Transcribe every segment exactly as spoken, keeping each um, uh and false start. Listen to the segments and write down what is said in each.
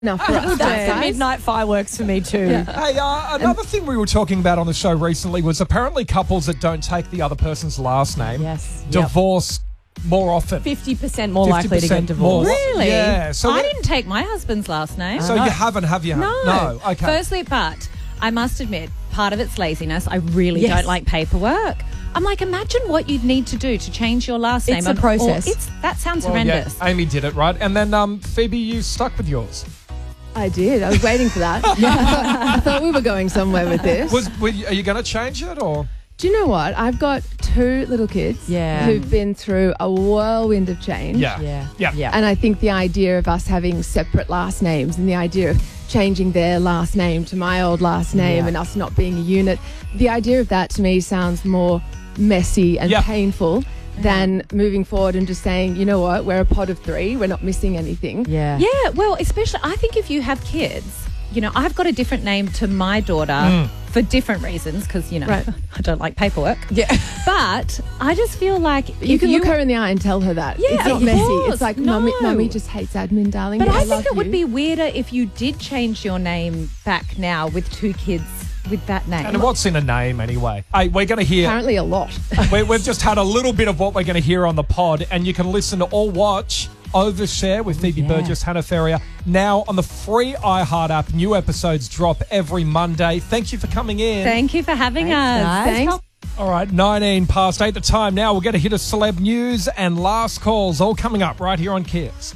No, for us, That's the guys. midnight fireworks for me too. Yeah. Hey, uh, another thing we were talking about on the show recently was apparently couples that don't take the other person's last name Yes. divorce more often. Fifty percent more likely to get 50% more. divorced. Really? Yeah. So, I that- didn't take my husband's last name. so you haven't, have you? No. No. Okay. Firstly, but I must admit, part of it's laziness. I really Yes. don't like paperwork. I'm like, imagine what you'd need to do to change your last name. It's a And- or process. It's that sounds Well, yeah, horrendous. Amy did it, right? And then um, Phoebe, you stuck with yours. I did. I was waiting for that. I, thought, I thought we were going somewhere with this. Was were you, are you going to change it or? Do you know what? I've got two little kids Yeah. who've been through a whirlwind of change. Yeah. Yeah. Yeah. Yeah. And I think the idea of us having separate last names and the idea of changing their last name to my old last name Yeah. and us not being a unit, the idea of that to me sounds more messy and Yeah. painful than moving forward and just saying, you know what, we're a pod of three, we're not missing anything. Yeah. Yeah, well, especially I think if you have kids, you know, I've got a different name to my daughter for different reasons because, you know, Right. I don't like paperwork. Yeah. But I just feel like You if can you look her in the eye and tell her that. Yeah, it's not of messy. course. It's like, No. mummy, mummy just hates admin, darling. But but I love think it would you. be weirder if you did change your name back now with two kids with that name. And what's in a name anyway? Hey, we're going to hear. Apparently a lot. we, we've just had a little bit of what we're going to hear on the pod, and you can listen to or watch Overshare with Phoebe Yeah. Burgess, Hannah Ferrier, now on the free iHeart app. New episodes drop every Monday. Thank you for coming in. Thank you for having us. guys. Thanks. All right, nineteen past eight the time now. We're going to hit a celeb news and last calls all coming up right here on Kiss.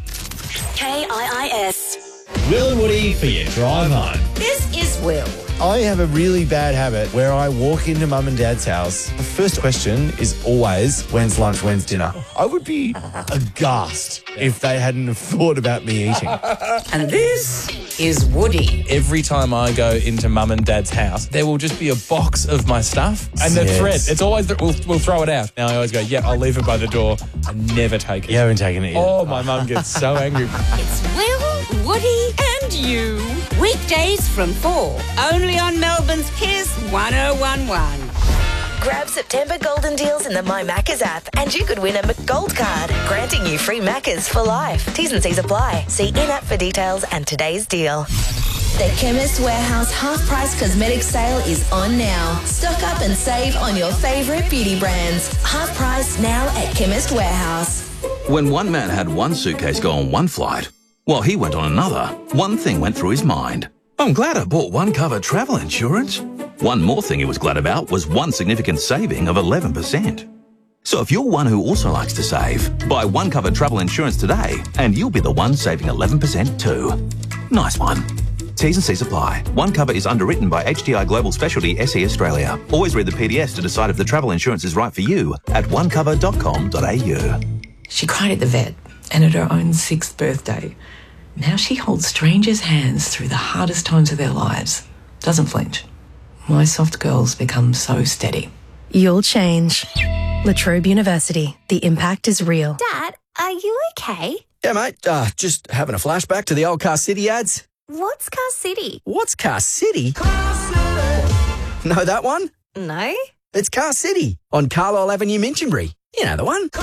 K I I S. Will and Woody for your drive home. This is Will. I have a really bad habit where I walk into mum and dad's house. The first question is always, when's lunch, when's dinner? I would be aghast if they hadn't have thought about me eating. And this is Woody. Every time I go into mum and dad's house, there will just be a box of my stuff and the Yes. thread. It's always, the, we'll, we'll throw it out. Now I always go, yeah, I'll leave it by the door. I never take it. You haven't taken it yet. Oh, my mum gets so angry. It's Will, Woody, and you. Weekdays from four. Only on Melbourne's Kiss one oh one one. Grab September golden deals in the My Maccas app and you could win a McGold card, granting you free Maccas for life. T's and C's apply. See in-app for details and today's deal. The Chemist Warehouse half-price cosmetic sale is on now. Stock up and save on your favourite beauty brands. Half price now at Chemist Warehouse. When one man had one suitcase go on one flight, while he went on another, one thing went through his mind. I'm glad I bought one cover travel insurance. One more thing he was glad about was one significant saving of eleven percent. So if you're one who also likes to save, buy one cover travel insurance today and you'll be the one saving eleven percent too. Nice one. T's and C's apply. One cover is underwritten by H D I Global Specialty S E Australia. Always read the P D S to decide if the travel insurance is right for you at one cover dot com dot a u. She cried at the vet and at her own sixth birthday. Now she holds strangers' hands through the hardest times of their lives. Doesn't flinch. My soft girls become so steady. You'll change. La Trobe University. The impact is real. Dad, are you okay? Yeah, mate. Uh, just having a flashback to the old Car City ads. What's Car City? What's Car City? Car City. Know that one? No. It's Car City on Carlisle Avenue, Minchinbury. You know the one.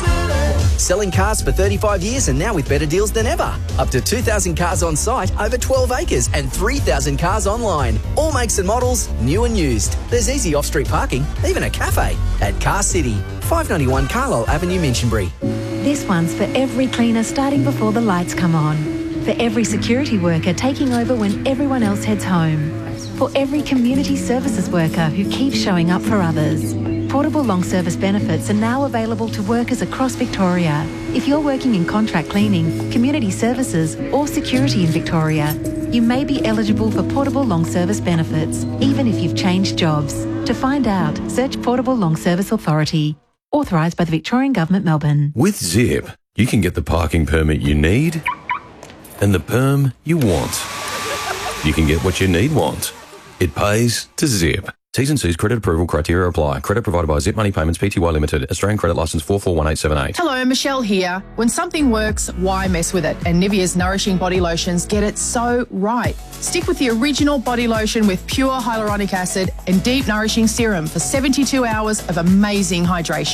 Selling cars for thirty-five years and now with better deals than ever. Up to two thousand cars on site, over twelve acres and three thousand cars online. All makes and models, new and used. There's easy off-street parking, even a cafe at Car City. five ninety-one Carlisle Avenue, Minchinbury. This one's for every cleaner starting before the lights come on. For every security worker taking over when everyone else heads home. For every community services worker who keeps showing up for others. Portable long service benefits are now available to workers across Victoria. If you're working in contract cleaning, community services or security in Victoria, you may be eligible for portable long service benefits, even if you've changed jobs. To find out, search Portable Long Service Authority. Authorised by the Victorian Government, Melbourne. With Zip, you can get the parking permit you need and the perm you want. You can get what you need want. It pays to Zip. T's and C's credit approval criteria apply. Credit provided by Zip Money Payments Pty Limited. Australian credit licence four four one eight seven eight. Hello, Michelle here. When something works, why mess with it? And Nivea's Nourishing Body Lotions get it so right. Stick with the original body lotion with pure hyaluronic acid and deep nourishing serum for seventy-two hours of amazing hydration.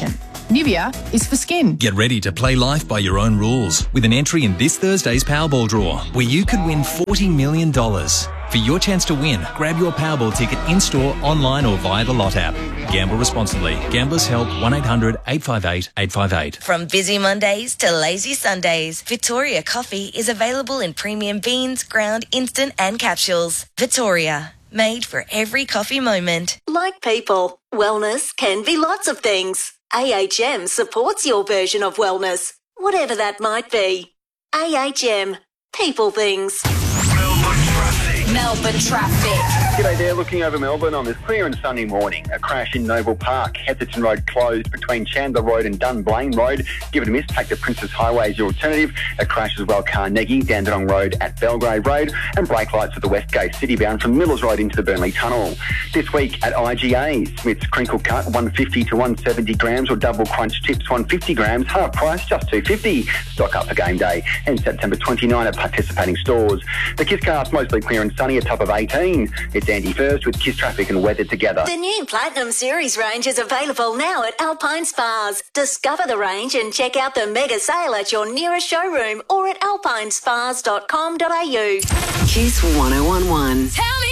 Nivea is for skin. Get ready to play life by your own rules with an entry in this Thursday's Powerball draw where you could win forty million dollars. For your chance to win, grab your Powerball ticket in-store, online or via the Lot app. Gamble responsibly. Gamblers Help one eight hundred eight five eight eight five eight. From busy Mondays to lazy Sundays, Victoria Coffee is available in premium beans, ground, instant and capsules. Victoria, made for every coffee moment. Like people, wellness can be lots of things. A H M supports your version of wellness, whatever that might be. A H M, people things. Melbourne traffic. G'day there, looking over Melbourne on this clear and sunny morning. A crash in Noble Park. Heatherton Road closed between Chandler Road and Dunblane Road. Give it a miss, take the Princess Highway as your alternative. A crash as well, Carnegie, Dandenong Road at Belgrave Road, and brake lights at the West Gate City bound from Millers Road into the Burnley Tunnel. This week at I G A, Smith's Crinkle Cut one fifty to one seventy grams, or Double Crunch Chips one fifty grams, half price just two fifty. Stock up for game day and September twenty-ninth at participating stores. The Kiss Cast mostly clear and sunny, a top of eighteen. It's Andy First with Kiss Traffic and weather together. The new Platinum Series range is available now at Alpine Spas. Discover the range and check out the mega sale at your nearest showroom or at alpine spas dot com dot a u. Kiss one oh one one. Tell me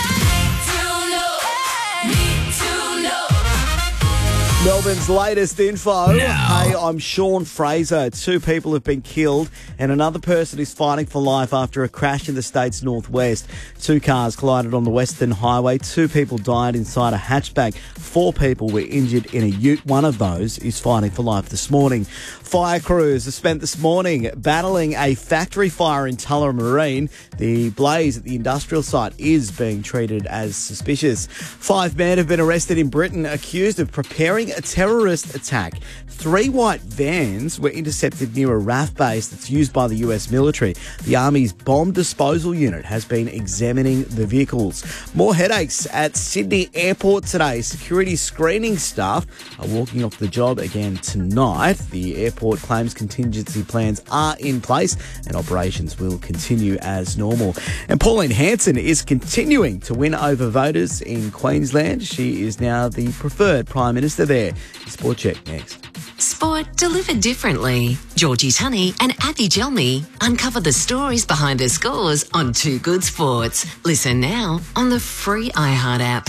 Melbourne's latest info. Now. Hey, I'm Sean Fraser. Two people have been killed and another person is fighting for life after a crash in the state's northwest. Two cars collided on the Western Highway. Two people died inside a hatchback. Four people were injured in a ute. One of those is fighting for life this morning. Fire crews have spent this morning battling a factory fire in Tullamarine. The blaze at the industrial site is being treated as suspicious. Five men have been arrested in Britain accused of preparing a terrorist attack. Three white vans were intercepted near a R A F base that's used by the U S military. The Army's bomb disposal unit has been examining the vehicles. More headaches at Sydney Airport today. Security screening staff are walking off the job again tonight. The airport claims contingency plans are in place and operations will continue as normal. And Pauline Hanson is continuing to win over voters in Queensland. She is now the preferred Prime Minister there. Sport Check next. Sport delivered differently. Georgie Tunney and Abby Gelmy uncover the stories behind her scores on Too Good Sports. Listen now on the free iHeart app.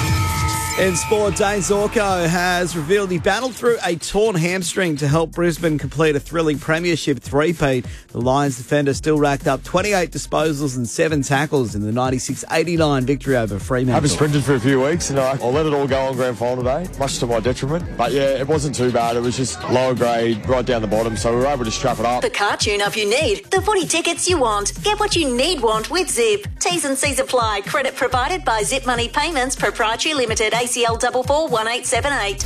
In sport, Dane Zorko has revealed he battled through a torn hamstring to help Brisbane complete a thrilling premiership three-peat. The Lions defender still racked up twenty-eight disposals and seven tackles in the ninety-six eighty-nine victory over Fremantle. I've been sprinting for a few weeks and I, I let it all go on grand final today, much to my detriment. But yeah, it wasn't too bad. It was just lower grade, right down the bottom, so we were able to strap it up. The car tune-up you need, the footy tickets you want. Get what you need want with Zip. T's and C's apply. Credit provided by Zip Money Payments Proprietary Limited. A C L four four one eight seven eight.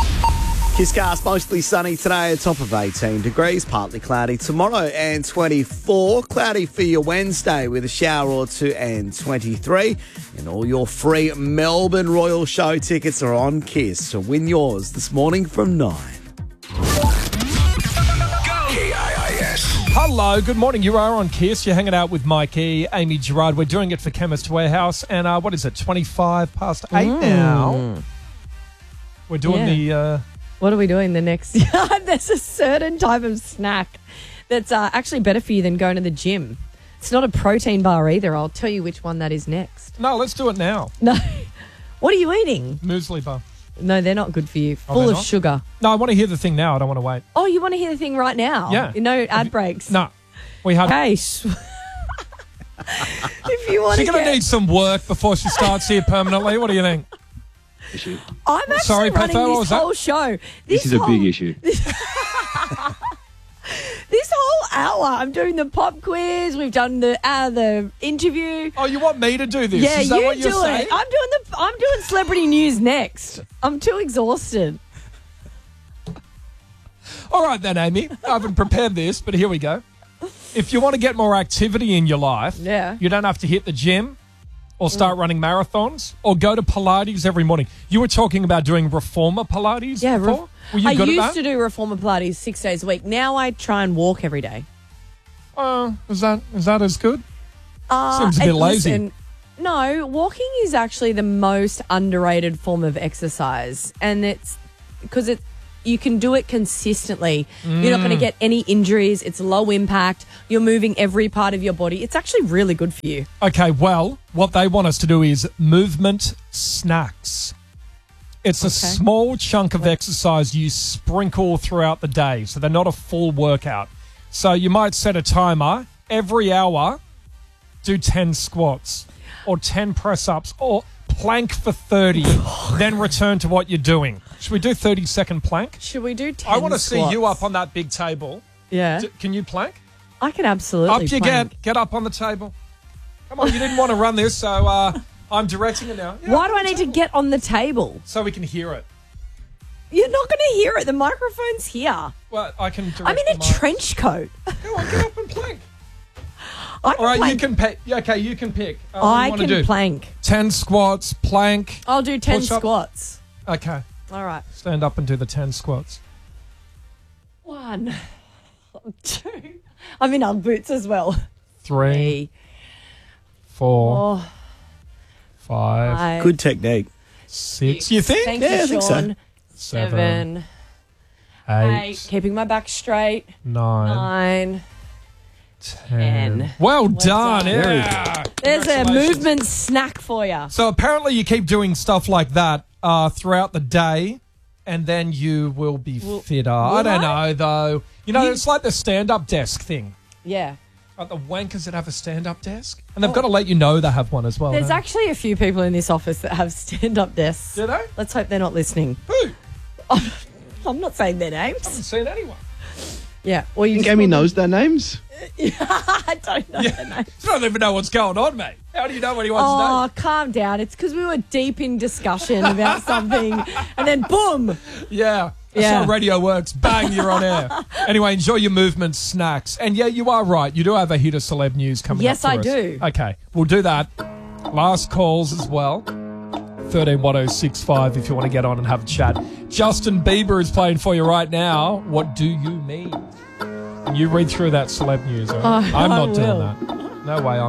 Kisscast mostly sunny today, a top of eighteen degrees, partly cloudy tomorrow and twenty-four. Cloudy for your Wednesday with a shower or two and twenty-three. And all your free Melbourne Royal Show tickets are on Kiss. So win yours this morning from nine. K I I S. Hello, good morning. You are on Kiss. You're hanging out with Mikey, Amy Gerard. We're doing it for Chemist Warehouse. And uh, what is it, twenty-five past eight Mm. now? We're doing Yeah. the... Uh, What are we doing the next? There's a certain type of snack that's uh, actually better for you than going to the gym. It's not a protein bar either. I'll tell you which one that is next. no, let's do it now. No. What are you eating? Muesli bar. No, they're not good for you. Oh, Full they're of not? sugar. No, I want to hear the thing now. I don't want to wait. Oh, you want to hear the thing right now? Yeah. No ad breaks. No. We had... Hey, sh- if you want She's to going to get... need some work before she starts here permanently. What do you think? I'm actually Sorry, running Petho, what was this that? whole show. This, is whole, a big issue. This whole hour, I'm doing the pop quiz. We've done the uh, the interview. Oh, you want me to do this? Yeah, Is that you what you're do saying? it. I'm doing the. I'm doing celebrity news next. I'm too exhausted. All right then, Amy. I haven't prepared this, but here we go. If you want to get more activity in your life, Yeah. you don't have to hit the gym or start running marathons or go to Pilates every morning. You were talking about doing reformer Pilates Yeah, before? Were you I good used at that? to do reformer Pilates six days a week. Now I try and walk every day. Uh, is that is that as good? Uh, Seems a bit and lazy. listen, no, walking is actually the most underrated form of exercise, and it's because it you can do it consistently. You're not going to Mm. get any injuries. It's low impact. You're moving every part of your body. It's actually really good for you. Okay, well, what they want us to do is movement snacks. It's a Okay. small chunk of exercise you sprinkle throughout the day, so they're not a full workout. So you might set a timer every hour, do ten squats or ten press-ups or plank for thirty, then return to what you're doing. Should we do thirty-second plank? Should we do ten I want to see you squats? up on that big table. Yeah. D- can you plank? I can absolutely Up you plank. get. Get up on the table. Come on, you didn't want to run this, so uh, I'm directing it now. Yeah, Why do I need to get on the table? so we can hear it. You're not going to hear it. The microphone's here. Well, I can direct I'm in a the mic. trench coat. Go on, get up and plank. I can All right, plank. you can pick. Yeah, okay, you can pick. Uh, what do you I wanna can do? plank. ten squats, plank. I'll do ten push-up. squats. Okay, All right. stand up and do the ten squats. One, two. I'm in Ugg boots as well. Three, four, Oh, five, five. Good technique. six. You think? Thank Yeah, you, I think so. Sean. Seven, Seven, eight, eight. Keeping my back straight. nine, Nine. ten. ten. Well, Well done. done. Yeah. There's a Congratulations. movement snack for you. So apparently you keep doing stuff like that uh, throughout the day, and then you will be fitter. I will don't I? know, though. You know, You- it's like the stand-up desk thing. Yeah. Like the wankers that have a stand-up desk. And they've got to let you know they have one as well. There's don't actually a few people in this office that have stand-up desks. Do they? Let's hope they're not listening. Who? I'm not saying their names. I haven't seen anyone. Yeah. Or you think just Amy want them- knows their names? I don't know their names. You don't even know what's going on, mate. How do you know anyone's Oh, name? calm down. It's because we were deep in discussion about something, and then boom. Yeah. That's Yeah. how radio works. Bang, you're on air. Anyway, enjoy your movement snacks. And yeah, you are right. You do have a hit of celeb news coming Yes, up for I us. do. Okay, we'll do that. Last calls as well. thirteen one oh six five if you want to get on and have a chat. Justin Bieber is playing for you right now. What do you mean? And you read through that celeb news. All right? Oh, I'm I not doing will. that. No way I'm